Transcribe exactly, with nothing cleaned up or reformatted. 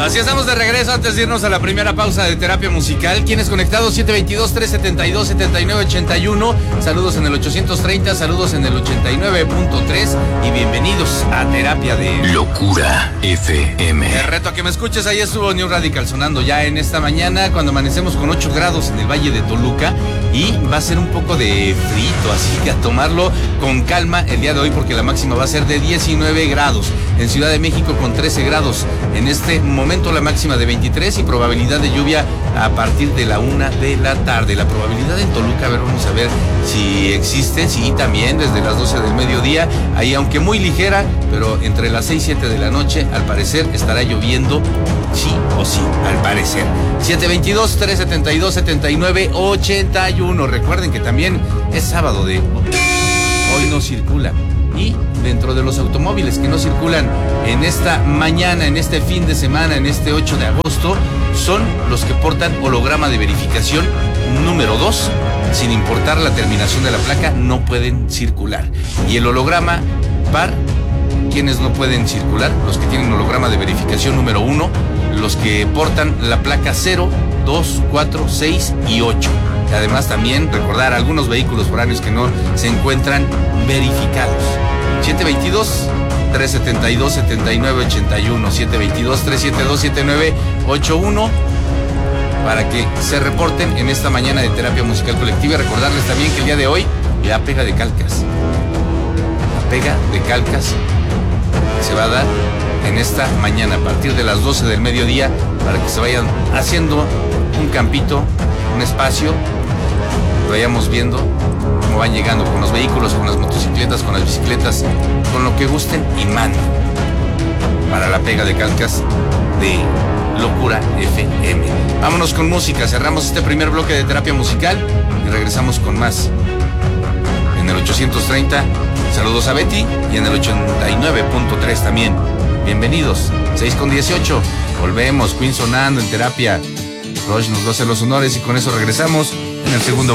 Así estamos de regreso antes de irnos a la primera pausa de terapia musical. ¿Quiénes conectados? siete dos dos, tres siete dos, siete nueve ocho uno. Saludos en el ochocientos treinta, saludos en el ochenta y nueve punto tres y bienvenidos a Terapia de Locura F M. Te reto a que me escuches. Ahí estuvo New Radical sonando ya en esta mañana cuando amanecemos con ocho grados en el Valle de Toluca y va a ser un poco de frito, así que a tomarlo con calma el día de hoy porque la máxima va a ser de diecinueve grados. En Ciudad de México con trece grados. En este momento la máxima de veintitrés y probabilidad de lluvia a partir de la una de la tarde. La probabilidad en Toluca, a ver, vamos a ver si existe. Sí, también desde las doce del mediodía. Ahí, aunque muy ligera, pero entre las seis y siete de la noche, al parecer estará lloviendo sí o sí, al parecer. siete dos dos, tres siete dos, siete nueve ocho uno. Recuerden que también es sábado de hoy no circula. Y dentro de los automóviles que no circulan en esta mañana, en este fin de semana, en este ocho de agosto, son los que portan holograma de verificación número dos. Sin importar la terminación de la placa, no pueden circular. Y el holograma par, ¿quiénes no pueden circular? Los que tienen holograma de verificación número uno, los que portan la placa cero, dos, cuatro, seis y ocho. Y además también recordar algunos vehículos foráneos que no se encuentran verificados. siete dos dos, tres siete dos, siete nueve ocho uno, siete dos dos, tres siete dos, siete nueve ocho uno, para que se reporten en esta mañana de terapia musical colectiva. Y recordarles también que el día de hoy la pega de calcas. La pega de calcas se va a dar en esta mañana a partir de las doce del mediodía para que se vayan haciendo un campito, un espacio, lo vayamos viendo cómo van llegando con los vehículos, con las motocicletas, con las bicicletas, con lo que gusten y manden para la pega de calcas de Locura F M. Vámonos con música, cerramos este primer bloque de terapia musical y regresamos con más en el ochocientos treinta. Saludos a Betty y en el ochenta y nueve punto tres también. Bienvenidos, seis con dieciocho. Volvemos, Queen sonando en terapia. Roche nos va a hacer los honores y con eso regresamos en el segundo